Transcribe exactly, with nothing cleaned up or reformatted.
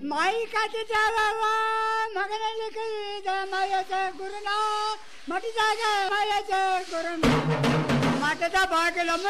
ಮಾಯಿ ಕಾತಿದ್ದಾವ ಮಗನಲ್ಲಿ ಕೈದ ಮಯಸ ಗುರುನ ಮಠದಾಗ ಮಯಸ ಗುರುನ ಮಠದ ಬಾಗಿಲಮ್ಮ